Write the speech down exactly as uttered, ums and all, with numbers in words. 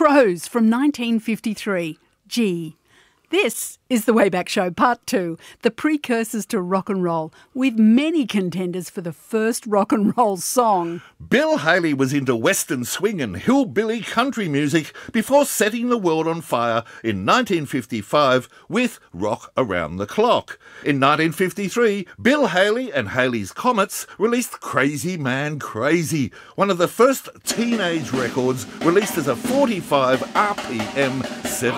Crows from nineteen fifty-three. Gee. This is the Wayback Show Part two, the precursors to rock and roll, with many contenders for the first rock and roll song. Bill Haley was into western swing and hillbilly country music before setting the world on fire in nineteen fifty-five with Rock Around the Clock. In nineteen fifty-three, Bill Haley and Haley's Comets released Crazy Man Crazy, one of the first teenage records released as a forty-five R P M seven